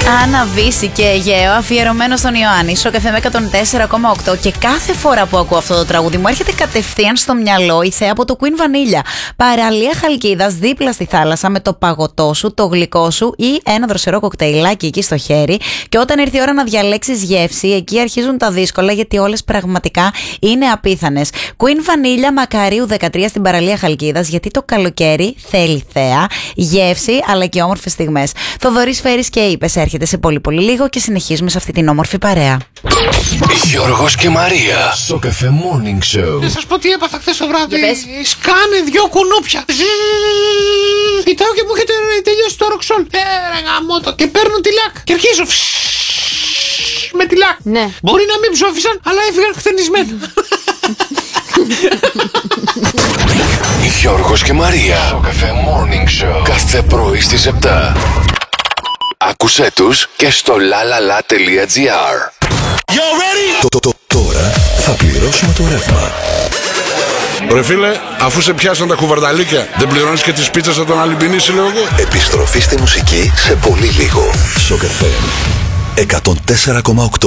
Άννα Βύση και Αιγαίο, αφιερωμένο στον Ιωάννη. Στο Καφέ με 104,8. Και κάθε φορά που ακούω αυτό το τραγούδι μου έρχεται κατευθείαν στο μυαλό η θέα από το Queen Vanilla. Παραλία Χαλκίδας, δίπλα στη θάλασσα, με το παγωτό σου, το γλυκό σου ή ένα δροσερό κοκτέιλάκι εκεί στο χέρι. Και όταν έρθει η ώρα να διαλέξεις γεύση, εκεί αρχίζουν τα δύσκολα, γιατί όλες πραγματικά είναι απίθανες. Queen Vanilla Μακαρίου 13 στην Παραλία Χαλκίδας, γιατί το καλοκαίρι θέλει θέα, γεύση αλλά και όμορφες στιγμές. Θοδωρής Φέρης και Είπες έρχεται σε πολύ λίγο και συνεχίζουμε σε αυτή την όμορφη παρέα. Γιώργος και Μαρία στο Καφέ Morning Show. Να σας πω τι έπαθα χθες το βράδυ. Σκάνε δυο κουνούπια. Κοιτάω και μου έχετε τελειώσει το ροξόλ. Ρε γαμώτο. Και παίρνω τη λάκ. Και αρχίζω με τη λάκ. Ναι. Μπορεί να μην ψόφισαν, αλλά έφυγαν χθενισμένα. Γιώργος και Μαρία στο Καφέ Morning Show. Κάθε πρωί στις 7. Άκουσέ τους και στο lalala.gr. Τώρα θα πληρώσουμε το ρεύμα. Ρε φίλε, αφού σε πιάσαν τα κουβαρδαλίκια, δεν πληρώνεις και τις πίτσες από τον Αλυμπινίση, λέω εγώ. Επιστροφή στη μουσική σε πολύ λίγο. Στο Καφέ 104,8.